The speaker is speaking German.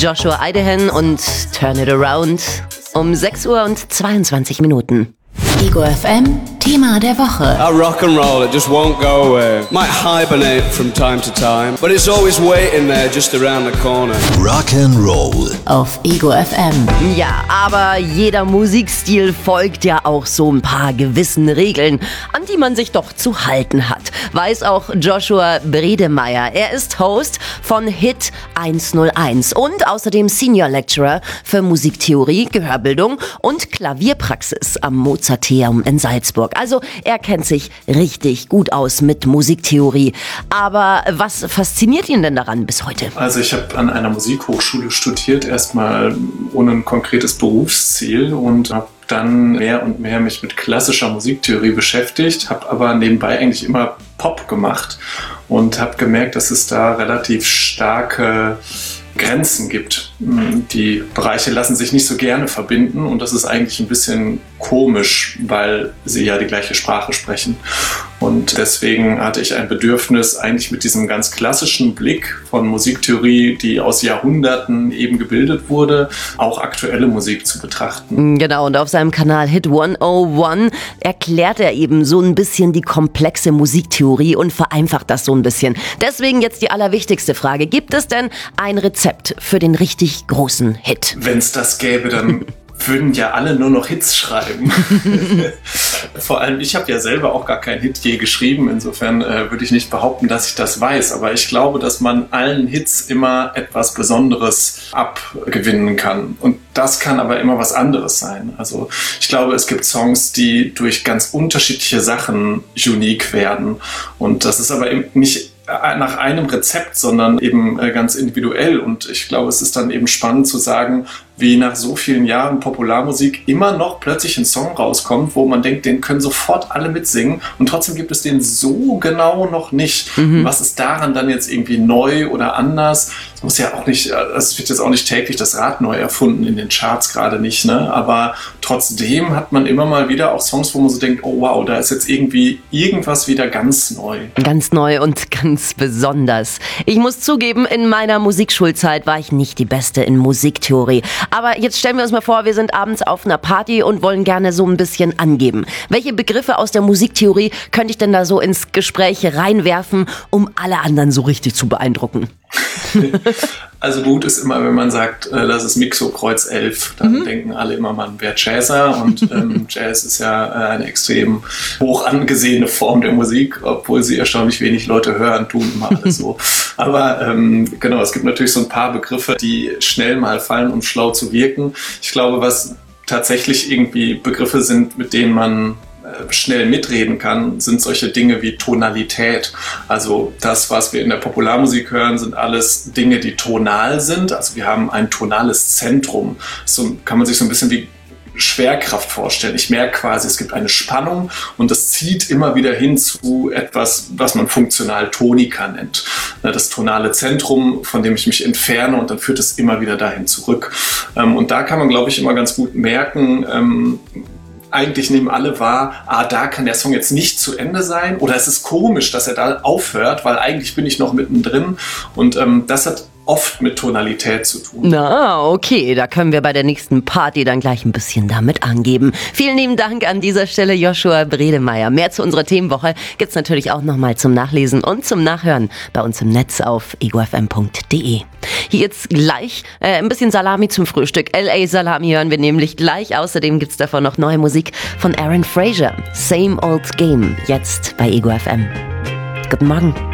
Joshua Idehen und Turn It Around um 6 Uhr und 22 Minuten. Ego FM, Thema der Woche. Our rock and roll, it just won't go away. Might hibernate from time to time, but it's always waiting there just around the corner. Rock and Roll Auf Ego FM. Ja, aber jeder Musikstil folgt ja auch so ein paar gewissen Regeln, an die man sich doch zu halten hat. Weiß auch Joshua Bredemeier. Er ist Host von Hit 101 und außerdem Senior Lecturer für Musiktheorie, Gehörbildung und Klavierpraxis am Mozarteum in Salzburg. Also er kennt sich richtig gut aus mit Musiktheorie. Aber was fasziniert ihn denn daran bis heute? Also ich habe an einer Musikhochschule studiert, erstmal ohne ein konkretes Berufsziel und habe dann mehr und mehr mich mit klassischer Musiktheorie beschäftigt, habe aber nebenbei eigentlich immer Pop gemacht und habe gemerkt, dass es da relativ starke Grenzen gibt. Die Bereiche lassen sich nicht so gerne verbinden und das ist eigentlich ein bisschen komisch, weil sie ja die gleiche Sprache sprechen. Und deswegen hatte ich ein Bedürfnis, eigentlich mit diesem ganz klassischen Blick von Musiktheorie, die aus Jahrhunderten eben gebildet wurde, auch aktuelle Musik zu betrachten. Genau, und auf seinem Kanal Hit 101 erklärt er eben so ein bisschen die komplexe Musiktheorie und vereinfacht das so ein bisschen. Deswegen jetzt die allerwichtigste Frage. Gibt es denn ein Rezept für den richtig großen Hit? Wenn es das gäbe, dann würden ja alle nur noch Hits schreiben. Vor allem, ich habe ja selber auch gar keinen Hit je geschrieben. Insofern würde ich nicht behaupten, dass ich das weiß. Aber ich glaube, dass man allen Hits immer etwas Besonderes abgewinnen kann. Und das kann aber immer was anderes sein. Also ich glaube, es gibt Songs, die durch ganz unterschiedliche Sachen unique werden. Und das ist aber eben nicht nach einem Rezept, sondern eben ganz individuell. Und ich glaube, es ist dann eben spannend zu sagen, wie nach so vielen Jahren Popularmusik immer noch plötzlich ein Song rauskommt, wo man denkt, den können sofort alle mitsingen und trotzdem gibt es den so genau noch nicht. Was ist daran dann jetzt irgendwie neu oder anders? Es muss ja auch nicht, es wird jetzt auch nicht täglich das Rad neu erfunden, in den Charts gerade nicht, ne? Aber trotzdem hat man immer mal wieder auch Songs, wo man so denkt, oh wow, da ist jetzt irgendwie irgendwas wieder ganz neu. Ganz neu und ganz besonders. Ich muss zugeben, in meiner Musikschulzeit war ich nicht die Beste in Musiktheorie. Aber jetzt stellen wir uns mal vor, wir sind abends auf einer Party und wollen gerne so ein bisschen angeben. Welche Begriffe aus der Musiktheorie könnte ich denn da so ins Gespräch reinwerfen, um alle anderen so richtig zu beeindrucken? Also gut ist immer, wenn man sagt, das ist Mixo Kreuz 11, dann denken alle immer, man wäre Jazzer und Jazz ist ja eine extrem hoch angesehene Form der Musik, obwohl sie erstaunlich wenig Leute hören, tun immer alle so. Aber genau, es gibt natürlich so ein paar Begriffe, die schnell mal fallen, um schlau zu wirken. Ich glaube, was tatsächlich irgendwie Begriffe sind, mit denen man schnell mitreden kann, sind solche Dinge wie Tonalität. Also das, was wir in der Popularmusik hören, sind alles Dinge, die tonal sind. Also wir haben ein tonales Zentrum. So kann man sich so ein bisschen wie Schwerkraft vorstellen. Ich merke quasi, es gibt eine Spannung und das zieht immer wieder hin zu etwas, was man funktional Tonika nennt. Das tonale Zentrum, von dem ich mich entferne und dann führt es immer wieder dahin zurück. Und da kann man, glaube ich, immer ganz gut merken, eigentlich nehmen alle wahr, da kann der Song jetzt nicht zu Ende sein oder es ist komisch, dass er da aufhört, weil eigentlich bin ich noch mittendrin und das hat oft mit Tonalität zu tun. Na, okay, da können wir bei der nächsten Party dann gleich ein bisschen damit angeben. Vielen lieben Dank an dieser Stelle, Joshua Bredemeier. Mehr zu unserer Themenwoche gibt's natürlich auch nochmal zum Nachlesen und zum Nachhören bei uns im Netz auf egofm.de. Hier jetzt gleich ein bisschen Salami zum Frühstück. LA Salami hören wir nämlich gleich. Außerdem gibt's davon noch neue Musik von Aaron Fraser. Same Old Game, jetzt bei Ego FM. Guten Morgen.